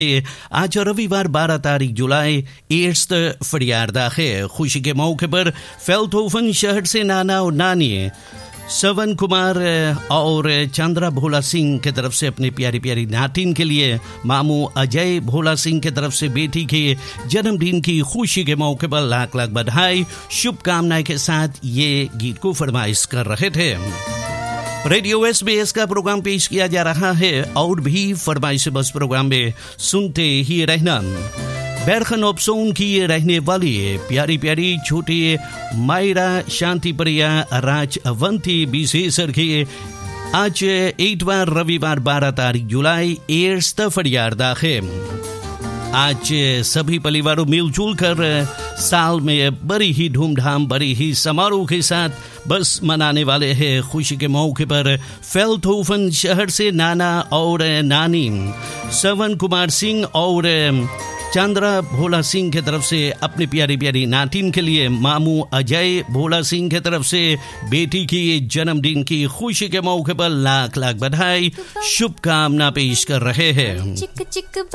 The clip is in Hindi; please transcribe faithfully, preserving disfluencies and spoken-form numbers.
आज रविवार बारह तारीख जुलाई eerste verjaardag है। खुशी के मौके पर फेल्टहोफन शहर से नाना और नानी सवन कुमार और चंद्रा भोला सिंह की तरफ से अपनी प्यारी प्यारी नातिन के लिए मामू अजय भोला सिंह की तरफ से बेटी के जन्मदिन की खुशी के मौके पर लाख लाख बधाई शुभकामनाएं के साथ ये गीत को फरमाइश कर रहे थे। रेडियो एसबीएस का प्रोग्राम पेश किया जा रहा है और भी फरमाइश बस प्रोग्राम में सुनते ही रहना। बैरखन ऑप्शन की रहने वाली प्यारी प्यारी छोटी मायरा शांति प्रिया राज अवंती विशेषर की आज इतवार रविवार बारह तारीख जुलाई eerste verjaardag है। आज सभी परिवारों मिलजुल कर साल में बड़ी ही धूमधाम बड़ी ही समारोह के साथ बस मनाने वाले हैं। खुशी के मौके पर फेल्टहोफन शहर से नाना और नानी सवन कुमार सिंह और चंद्रा भोला सिंह की तरफ से अपनी प्यारी प्यारी नातिन के लिए मामू अजय भोला सिंह की तरफ से बेटी की जन्मदिन की खुशी के मौके पर लाख लाख बधाई शुभकामना पेश कर रहे हैं।